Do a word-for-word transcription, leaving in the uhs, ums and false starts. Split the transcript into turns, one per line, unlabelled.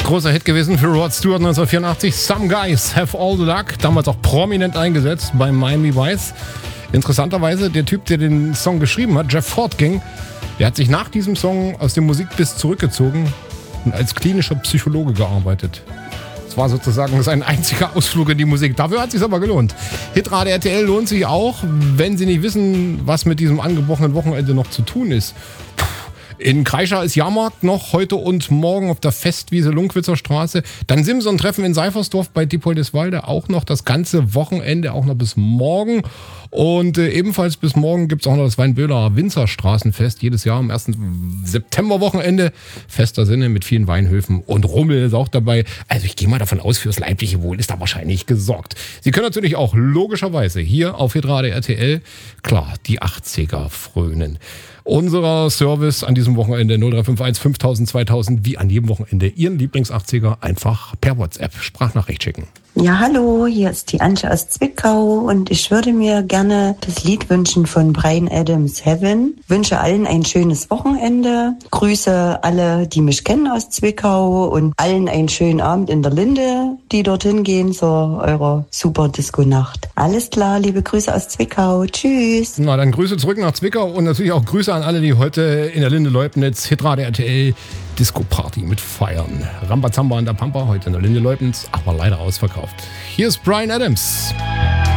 Großer Hit gewesen für Rod Stewart neunzehnhundertvierundachtzig. Some Guys Have All the Luck. Damals auch prominent eingesetzt bei Miami Vice. Interessanterweise, der Typ, der den Song geschrieben hat, Jeff Fortgang, der hat sich nach diesem Song aus dem Musikbiss zurückgezogen und als klinischer Psychologe gearbeitet. Das war sozusagen sein einziger Ausflug in die Musik. Dafür hat es sich aber gelohnt. Hitradio R T L lohnt sich auch, wenn Sie nicht wissen, was mit diesem angebrochenen Wochenende noch zu tun ist. In Kreischa ist Jahrmarkt noch heute und morgen auf der Festwiese Lunkwitzer Straße. Dann Simson-Treffen in Seifersdorf bei Diepoldeswalde auch noch das ganze Wochenende, auch noch bis morgen. Und äh, ebenfalls bis morgen gibt es auch noch das Weinböhler Winzerstraßenfest. Jedes Jahr am ersten September-Wochenende. Fester Sinne mit vielen Weinhöfen und Rummel ist auch dabei. Also ich gehe mal davon aus, fürs leibliche Wohl ist da wahrscheinlich gesorgt. Sie können natürlich auch logischerweise hier auf Hitradio R T L, klar, die achtziger frönen. Unser Service an diesem Wochenende null drei fünf eins fünftausend zweitausend, wie an jedem Wochenende Ihren Lieblings-achtziger einfach per WhatsApp Sprachnachricht schicken.
Ja, hallo, hier ist die Antje aus Zwickau und ich würde mir gerne das Lied wünschen von Bryan Adams, Heaven. Wünsche allen ein schönes Wochenende, grüße alle, die mich kennen aus Zwickau und allen einen schönen Abend in der Linde, die dorthin gehen zu eurer super Disco-Nacht. Alles klar, liebe Grüße aus Zwickau, tschüss.
Na, dann Grüße zurück nach Zwickau und natürlich auch Grüße an alle, die heute in der Linde Leubnitz Hitradio R T L Disco-Party mit feiern. Rambazamba an der Pampa, heute in der Linde Leubnitz, aber leider ausverkauft. Hier ist Bryan Adams.